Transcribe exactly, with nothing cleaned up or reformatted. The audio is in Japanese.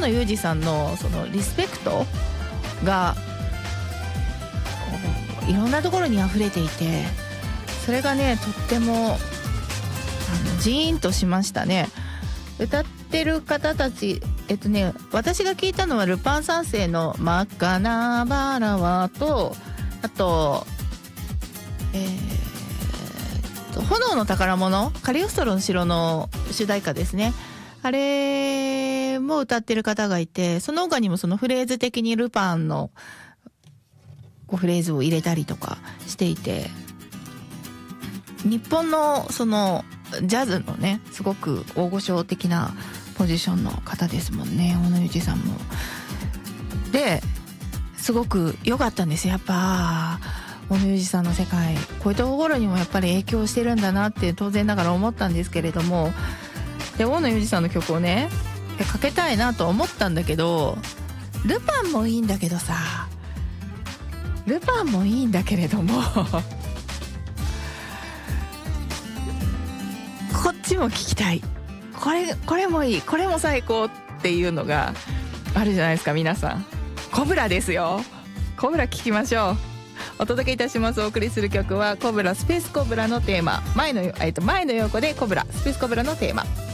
野裕二さんのそのリスペクトがいろんなところに溢れていて、それがねとってもあのジーンとしましたね。歌ってる方たち、えっとね私が聞いたのはルパン三世の真っ赤なバラはと、あとえー、と炎の宝物、カリオストロの城の主題歌ですね、あれも歌ってる方がいて、その他にもそのフレーズ的にルパンのこうフレーズを入れたりとかしていて、日本のそのジャズのねすごく大御所的なポジションの方ですもんね、大野裕二さんも。ですごく良かったんですよ。やっぱ大野裕二さんの世界こういうところにもやっぱり影響してるんだなって当然ながら思ったんですけれども、で大野裕二さんの曲をねかけたいなと思ったんだけど、ルパンもいいんだけどさルパンもいいんだけれどもこっちも聞きたい、これこれもいい、これも最高っていうのがあるじゃないですか皆さん。コブラですよ、コブラ聞きましょう。お届けいたします。お送りする曲はコブラスペースコブラのテーマ、前の、えっと、前の横でコブラスペースコブラのテーマ。